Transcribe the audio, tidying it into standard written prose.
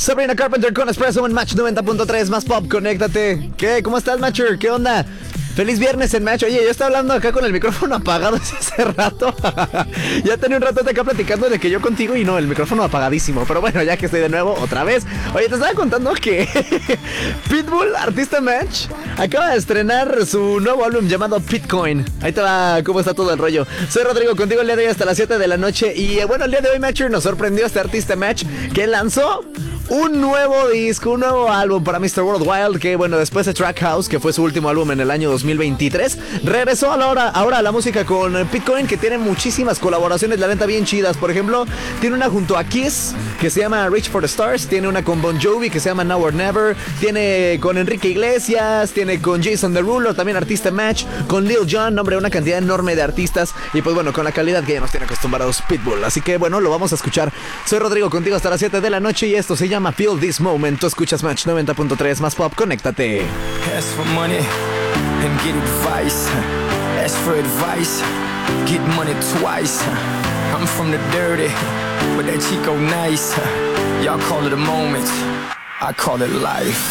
Sabrina Carpenter con Espresso en Match 90.3 más pop, conéctate. ¿Qué? ¿Cómo estás, Matcher? ¿Qué onda? Feliz viernes en Match. Oye, yo estaba hablando acá con el micrófono apagado desde hace rato. Ya tenía un rato acá platicando de que yo contigo y no, el micrófono apagadísimo. Pero bueno, ya que estoy de nuevo, otra vez. Oye, te estaba contando que Pitbull, artista Match, acaba de estrenar su nuevo álbum llamado Pitcoin. Ahí te va cómo está todo el rollo. Soy Rodrigo, contigo el día de hoy hasta las 7 de la noche. Y bueno, el día de hoy, Matcher, nos sorprendió este artista Match que lanzó un nuevo disco, un nuevo álbum para Mr. Worldwide, que bueno, después de Track House, que fue su último álbum en el año 2023, regresó ahora a la música con Pitcoin, que tiene muchísimas colaboraciones, la neta, bien chidas. Por ejemplo, tiene una junto a Kiss, que se llama Reach for the Stars, tiene una con Bon Jovi, que se llama Now or Never, tiene con Enrique Iglesias, tiene con Jason Derulo, también artista Match, con Lil Jon, hombre, una cantidad enorme de artistas, y pues bueno, con la calidad que ya nos tiene acostumbrados Pitbull. Así que bueno, lo vamos a escuchar. Soy Rodrigo, contigo hasta las 7 de la noche, y esto se llama Feel This Moment. Tú escuchas Match 90.3 más pop, conéctate. Ask for money and get advice. Ask for advice, get money twice. I'm from the dirty, but that Chico nice. Y'all call it a moment, I call it life.